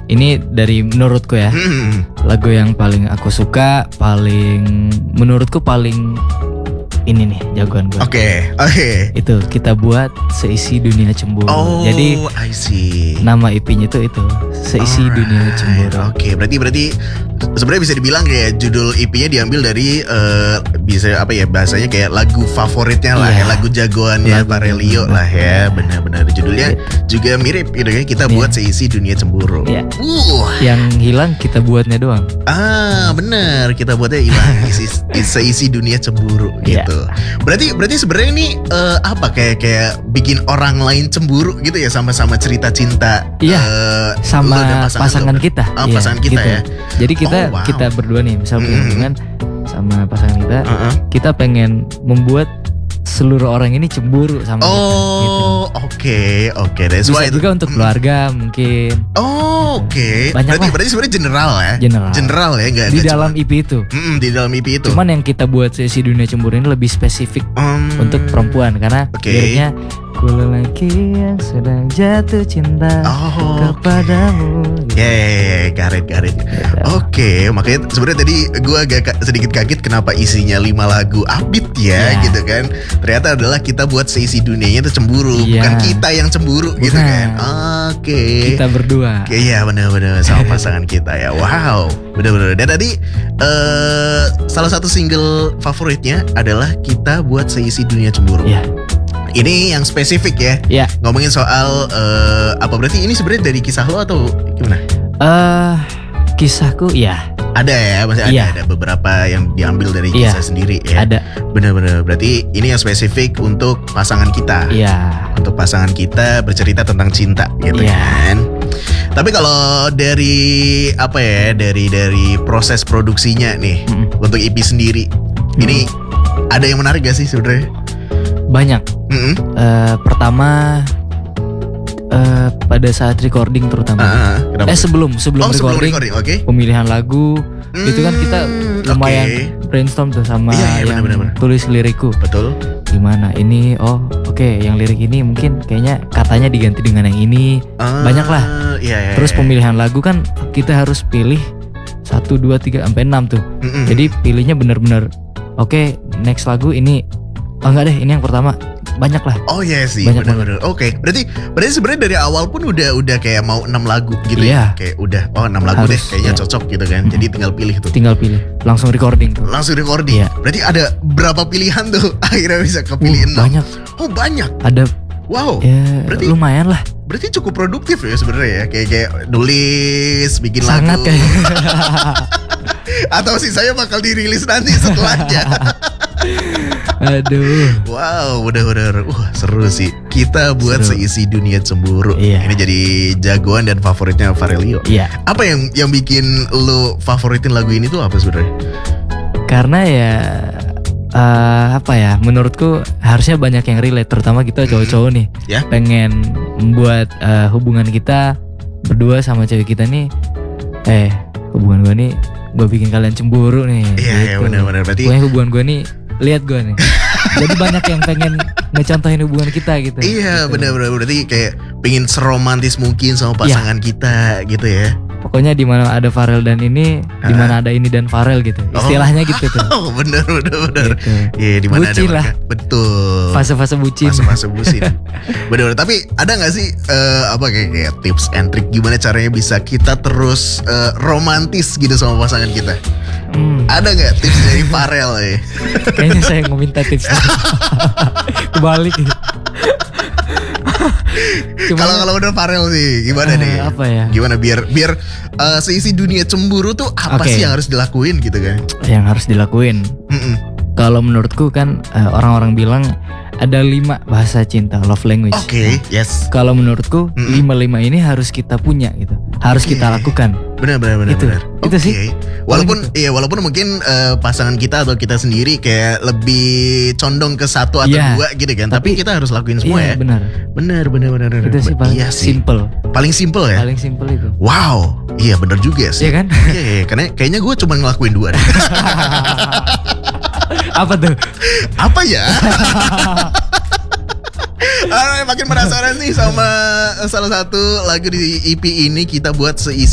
Ini dari menurutku ya. Lagu yang paling aku suka, menurutku paling ini nih jagoan gue. Oke. Itu kita buat Seisi Dunia Cemburu. Jadi I see. nama EP-nya itu Seisi Dunia Cemburu. Oke, berarti sebenarnya bisa dibilang kayak judul EP-nya diambil dari bisa apa ya, bahasanya kayak lagu favoritnya lah ya, lagu jagoannya Farelio lah ya. Benar-benar judulnya juga mirip gitu ya. Kita buat Seisi Dunia Cemburu. Yang hilang kita buatnya doang. Benar, kita buatnya hilang Seisi Dunia Cemburu gitu. Berarti sebenarnya ini apa kayak bikin orang lain cemburu gitu ya, sama-sama cerita cinta. Sama pasangan kita. Pasangan kita gitu. Ya. Jadi kita berdua nih, misal punya hubungan sama pasangan kita, kita pengen membuat seluruh orang ini cemburu sama kita. Oke. Bisa juga untuk keluarga mungkin. Berarti sebenarnya general ya, nggak di dalam EP itu. Di dalam EP itu. Cuman yang kita buat Seisi Dunia Cemburu ini lebih spesifik untuk perempuan, karena liriknya ku lelaki yang sedang jatuh cinta kepadamu. Garet. Oke, makanya sebenarnya tadi gue agak sedikit kaget kenapa isinya 5 lagu upbeat ya gitu kan. Ternyata adalah kita buat Seisi Dunianya itu cemburu, bukan kita yang cemburu gitu kan. Kita berdua. Iya benar-benar sama pasangan kita ya. Wow, benar-benar. Dan tadi salah satu single favoritnya adalah kita buat Seisi Dunia Cemburu. Ini yang spesifik ya. Ngomongin soal apa berarti ini sebenarnya dari kisah lo atau gimana? Kisahku ada ya, masih ada beberapa yang diambil dari kisah sendiri ya. Ada. Benar-benar. Berarti ini yang spesifik untuk pasangan kita. Untuk pasangan kita bercerita tentang cinta gitu kan. Tapi kalau dari apa ya, dari proses produksinya nih untuk EP sendiri, ini ada yang menarik gak sih sebenarnya? Banyak. Pertama pada saat recording terutama. Sebelum recording, pemilihan lagu itu kan kita lumayan brainstorm tuh sama yang tulis lirikku. Betul. Gimana ini? Yang lirik ini mungkin kayaknya katanya diganti dengan yang ini. Banyak lah. Terus pemilihan lagu kan kita harus pilih 1, 2, 3 sampai 6 tuh. Jadi pilihnya benar-benar next lagu ini. Enggak deh, ini yang pertama. Banyak lah. Sih, benar-benar. Berarti sebenarnya dari awal pun udah kayak mau 6 lagu gitu ya. Kayak udah 6 lagu deh kayaknya cocok gitu kan. Jadi tinggal pilih tuh. Langsung recording tuh. Berarti ada berapa pilihan tuh akhirnya bisa kepilih 6? Banyak. Banyak. Ada. Wow. Berarti lumayan lah. Berarti cukup produktif ya sebenarnya ya. Kayak nulis, bikin sangat lagu. Atau sisanya bakal dirilis nanti setelahnya. Aduh. Wow, bener-bener seru sih. Kita buat Seisi Dunia Cemburu. Ini jadi jagoan dan favoritnya Farelio. Apa yang bikin lo favoritin lagu ini tuh apa sebenarnya? Karena menurutku harusnya banyak yang relate, terutama kita cowok-cowok nih. Pengen membuat hubungan kita berdua sama cewek kita nih, hubungan gue nih gue bikin kalian cemburu nih. Iya benar-benar. Berarti pokoknya hubungan gue nih, lihat gue nih. Jadi banyak yang pengen ngecontohin hubungan kita gitu. Iya gitu. Benar-benar. Berarti kayak pengen seromantis mungkin sama pasangan kita gitu ya. Pokoknya di mana ada Farel dan ini, di mana ada ini dan Farel gitu. Istilahnya gitu tuh. Bener. Gitu. Iya, di mana ada lah. Betul. Fase-fase bucin. Bener. Tapi ada nggak sih kayak tips and trick gimana caranya bisa kita terus romantis gitu sama pasangan kita? Ada nggak tips dari Farel ya? Kayaknya saya mau minta tips. Kebalik. Kalau udah Farel sih gimana nih? Apa ya? Gimana biar Seisi Dunia Cemburu tuh apa sih yang harus dilakuin gitu kan? Yang harus dilakuin. Kalau menurutku kan orang-orang bilang ada 5 bahasa cinta, love language. Yes. Kalau menurutku 5 ini harus kita punya gitu. Harus kita lakukan. Benar. Itu sih. Walaupun mungkin pasangan kita atau kita sendiri kayak lebih condong ke 1 atau 2 gitu kan. Tapi kita harus lakuin semua ya. Benar. Itu sih paling simple. Paling simple ya? Paling simple itu. Wow. Iya benar juga sih. Iya kan? Iya. Karena kayaknya gue cuma ngelakuin 2 deh. Apa tuh? Apa ya? Makin penasaran nih sama salah satu lagu di EP ini kita buat Seisi